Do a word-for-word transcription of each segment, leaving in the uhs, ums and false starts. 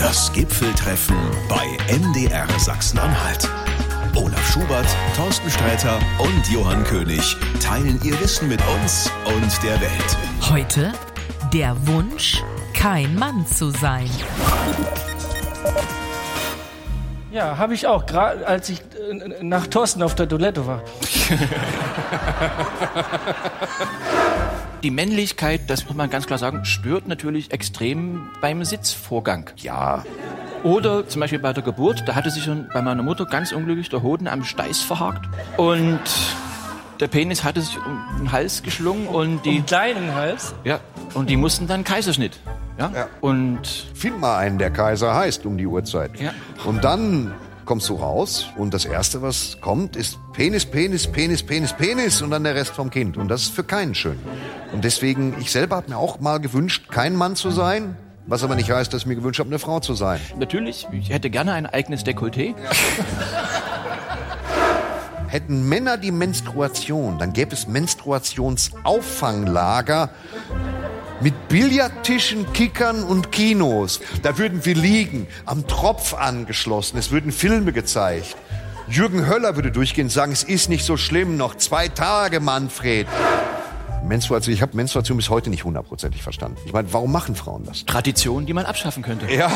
Das Gipfeltreffen bei M D R Sachsen-Anhalt. Olaf Schubert, Thorsten Sträter und Johann König teilen ihr Wissen mit uns und der Welt. Heute der Wunsch, kein Mann zu sein. Ja, habe ich auch, gerade als ich äh, nach Thorsten auf der Toilette war. Die Männlichkeit, das muss man ganz klar sagen, stört natürlich extrem beim Sitzvorgang. Ja. Oder zum Beispiel bei der Geburt, da hatte sich schon bei meiner Mutter ganz unglücklich der Hoden am Steiß verhakt. Und der Penis hatte sich um den Hals geschlungen. Und die, um deinen Hals? Ja, und die mussten dann Kaiserschnitt. Ja? Ja. Und find mal einen, der Kaiser heißt, um die Uhrzeit. Ja. Und dann kommst du raus und das Erste, was kommt, ist Penis, Penis, Penis, Penis, Penis und dann der Rest vom Kind. Und das ist für keinen schön. Und deswegen, ich selber habe mir auch mal gewünscht, kein Mann zu sein, was aber nicht heißt, dass ich mir gewünscht habe, eine Frau zu sein. Natürlich, ich hätte gerne ein eigenes Dekolleté. Ja. Hätten Männer die Menstruation, dann gäbe es Menstruationauffanglager mit Billardtischen, Kickern und Kinos. Da würden wir liegen, am Tropf angeschlossen. Es würden Filme gezeigt. Jürgen Höller würde durchgehen und sagen, es ist nicht so schlimm, noch zwei Tage, Manfred. Menstruation, ich habe Menstruation bis heute nicht hundertprozentig verstanden. Ich meine, warum machen Frauen das? Tradition, die man abschaffen könnte. Ja.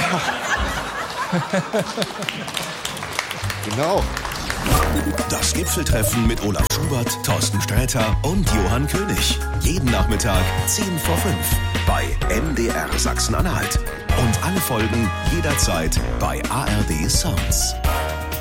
Genau. Das Gipfeltreffen mit Olaf Schubert, Thorsten Sträter und Johann König. Jeden Nachmittag zehn vor fünf bei M D R Sachsen-Anhalt. Und alle Folgen jederzeit bei A R D Sounds.